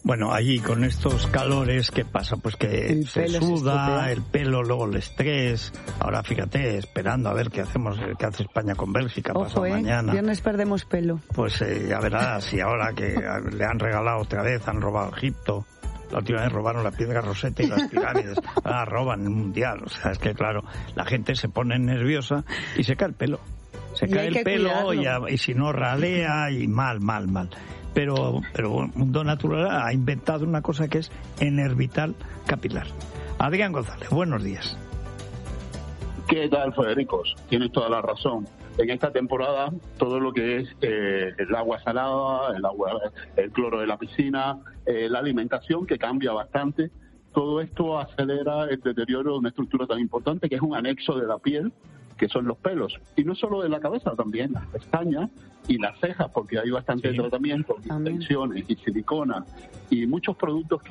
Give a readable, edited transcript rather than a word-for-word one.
Bueno, allí con estos calores, ¿qué pasa? Pues que se suda, el pelo, luego el estrés. Ahora fíjate, esperando a ver qué hacemos, qué hace España con Bélgica pasado mañana. Viernes perdemos pelo. Pues ya verás, y ahora que le han regalado otra vez, han robado Egipto. La última vez robaron la piedra Rosetta y las pirámides. Ahora roban el mundial. O sea, es que claro, la gente se pone nerviosa y se cae el pelo. Se cae el pelo y si no ralea y mal. Pero Mundo Natural ha inventado una cosa que es Enervital Capilar. Adrián González, buenos días. ¿Qué tal, Federicos? Tienes toda la razón. En esta temporada, todo lo que es el agua salada, el cloro de la piscina, la alimentación que cambia bastante, todo esto acelera el deterioro de una estructura tan importante que es un anexo de la piel, que son los pelos. Y no solo de la cabeza, también las pestañas y las cejas, porque hay bastante tratamiento, extensiones y silicona y muchos productos